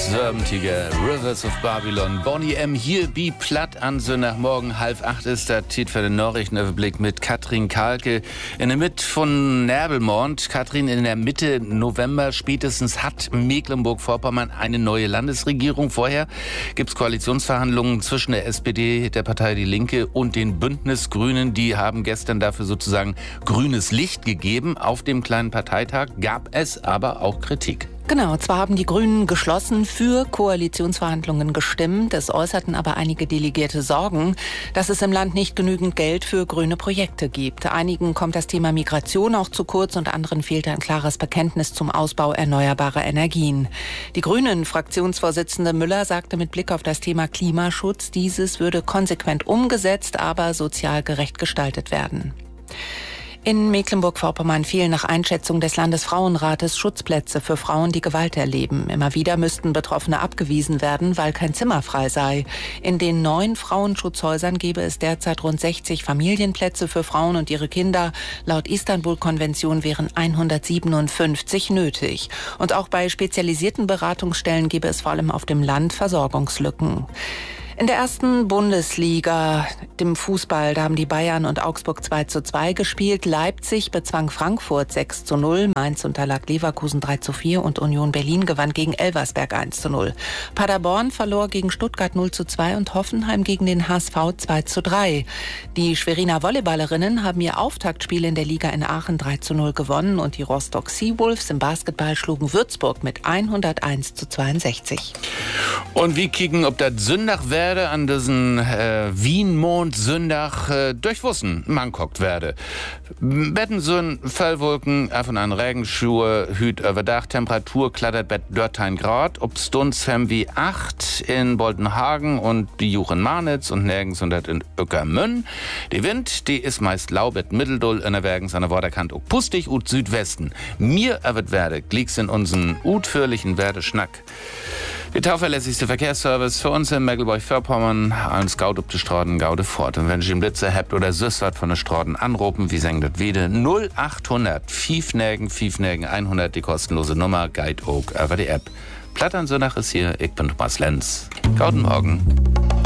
Serventiger Rivers of Babylon. Bonnie M. hier, bi platt an Sonntagmorgen 7:30 ist der Tiet für den Nachrichtenüberblick mit Katrin Kahlke. In der Mitte von Nerbelmond. Katrin, in der Mitte November spätestens hat Mecklenburg-Vorpommern eine neue Landesregierung. Vorher gibt es Koalitionsverhandlungen zwischen der SPD, der Partei Die Linke und den Bündnisgrünen. Die haben gestern dafür sozusagen grünes Licht gegeben. Auf dem kleinen Parteitag gab es aber auch Kritik. Genau, zwar haben die Grünen geschlossen für Koalitionsverhandlungen gestimmt, es äußerten aber einige Delegierte Sorgen, dass es im Land nicht genügend Geld für grüne Projekte gibt. Einigen kommt das Thema Migration auch zu kurz und anderen fehlte ein klares Bekenntnis zum Ausbau erneuerbarer Energien. Die Grünen-Fraktionsvorsitzende Müller sagte mit Blick auf das Thema Klimaschutz, dieses würde konsequent umgesetzt, aber sozial gerecht gestaltet werden. In Mecklenburg-Vorpommern fehlen nach Einschätzung des Landesfrauenrates Schutzplätze für Frauen, die Gewalt erleben. Immer wieder müssten Betroffene abgewiesen werden, weil kein Zimmer frei sei. In den 9 Frauenschutzhäusern gäbe es derzeit rund 60 Familienplätze für Frauen und ihre Kinder. Laut Istanbul-Konvention wären 157 nötig. Und auch bei spezialisierten Beratungsstellen gäbe es vor allem auf dem Land Versorgungslücken. In der ersten Bundesliga, dem Fußball, da haben die Bayern und Augsburg 2:2 gespielt. Leipzig bezwang Frankfurt 6:0, Mainz unterlag Leverkusen 3:4 und Union Berlin gewann gegen Elversberg 1:0. Paderborn verlor gegen Stuttgart 0:2 und Hoffenheim gegen den HSV 2:3. Die Schweriner Volleyballerinnen haben ihr Auftaktspiel in der Liga in Aachen 3:0 gewonnen und die Rostock Seawolves im Basketball schlugen Würzburg mit 101:62. Und wie kicken, ob das Sonntag werde an diesen Wien-Mond-Sonntag durchwussen, man guckt werde. Bettensön, Fellwolken, auf und an Regenschuhe, Hüt über Dach, Temperatur klattert bei 13 Grad, ob Stunds wie 8 in Boltenhagen und die Juchen Marnitz und nirgends und in Öckermünn. Die Wind, die ist meist laubet Mitteldull in der Wergens an der Vorderkant auch pustig ut Südwesten. Mir wird werde, glieks in unseren utführlichen Werdeschnack. Der tauverlässigste Verkehrsservice für uns in Mecklenburg-Vorpommern, ein Scout ob die Straßen Gaude fort. Und wenn ihr einen Blitzer habt oder süß was von der Straßen anrufen, wie sagen das wieder? 0800 5 100, die kostenlose Nummer, Guide auch über die App. Platt an Sonntag ist hier, ich bin Thomas Lenz. Guten Morgen.